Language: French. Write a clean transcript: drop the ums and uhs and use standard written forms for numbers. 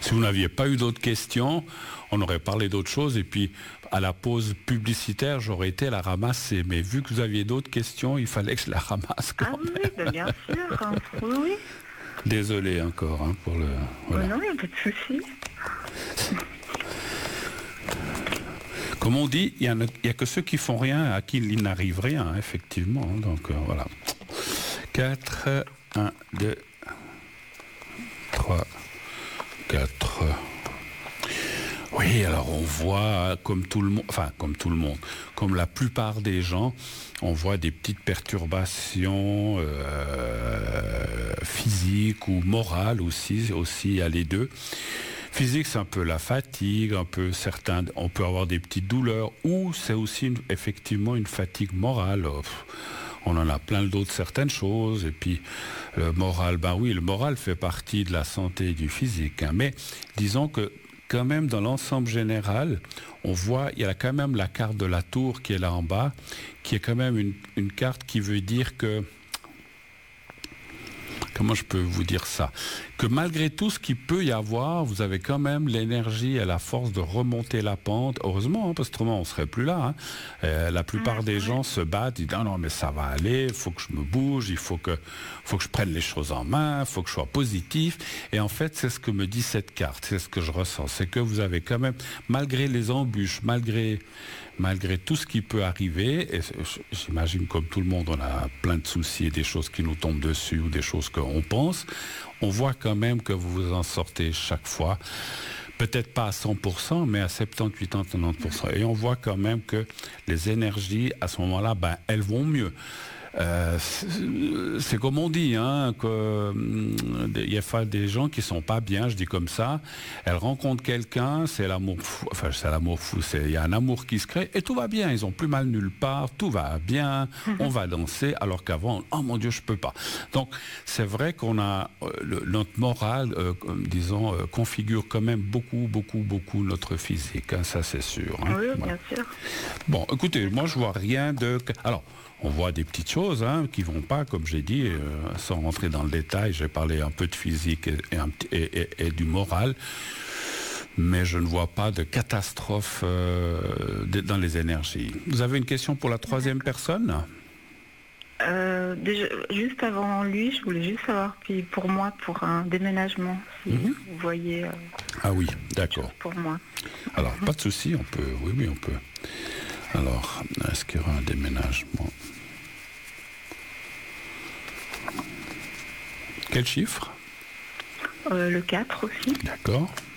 Si vous n'aviez pas eu d'autres questions, on aurait parlé d'autres choses et puis à la pause publicitaire, j'aurais été la ramasser. Mais vu que vous aviez d'autres questions, il fallait que je la ramasse quand même. Oui, ben bien sûr. Hein. Oui, oui. Désolé encore pour le... Voilà. Non, il n'y a pas de souci. Comme on dit, il n'y a que ceux qui font rien à qui il n'arrive rien, hein, effectivement. Donc voilà. 4, 1, 2, 3, 4. Oui, alors on voit comme tout le monde, comme la plupart des gens, on voit des petites perturbations physiques ou morales aussi, il y a les deux. Physique, c'est un peu la fatigue, on peut avoir des petites douleurs, ou c'est aussi effectivement une fatigue morale. On en a plein d'autres certaines choses, et puis le moral, le moral fait partie de la santé et du physique, hein, mais disons que quand même dans l'ensemble général, on voit, il y a quand même la carte de la tour qui est là en bas, qui est quand même une carte qui veut dire que, comment je peux vous dire ça? Que malgré tout ce qu'il peut y avoir, vous avez quand même l'énergie et la force de remonter la pente. Heureusement, hein, parce qu'autrement on ne serait plus là. Hein. La plupart des gens se battent, ils disent non mais ça va aller, il faut que je me bouge, il faut que je prenne les choses en main, il faut que je sois positif. Et en fait, c'est ce que me dit cette carte, c'est ce que je ressens. C'est que vous avez quand même, malgré les embûches, malgré tout ce qui peut arriver, et j'imagine comme tout le monde, on a plein de soucis et des choses qui nous tombent dessus ou des choses qu'on pense, on voit quand même que vous vous en sortez chaque fois. Peut-être pas à 100%, mais à 70, 80, 90%. Et on voit quand même que les énergies, à ce moment-là, elles vont mieux. C'est comme on dit, hein, il y a des gens qui sont pas bien, je dis comme ça. Elles rencontrent quelqu'un, c'est l'amour fou. Enfin, c'est l'amour fou. Il y a un amour qui se crée et tout va bien. Ils ont plus mal nulle part, tout va bien. On va danser, alors qu'avant, oh mon Dieu, je peux pas. Donc, c'est vrai qu'on a notre morale, disons, configure quand même beaucoup notre physique. Hein, ça, c'est sûr. Hein, oui, voilà. Bien sûr. Bon, écoutez, moi, je vois rien de. Alors. On voit des petites choses qui vont pas, comme j'ai dit, sans rentrer dans le détail. J'ai parlé un peu de physique et du moral, mais je ne vois pas de catastrophe dans les énergies. Vous avez une question pour la troisième personne ? Déjà, juste avant lui, je voulais juste savoir, puis pour moi, pour un déménagement, si vous voyez... ah oui, d'accord. Pour moi. Alors, pas de souci, on peut. Oui, on peut. Alors, est-ce qu'il y aura un déménagement ? Quel chiffre ? Le 4 aussi. D'accord.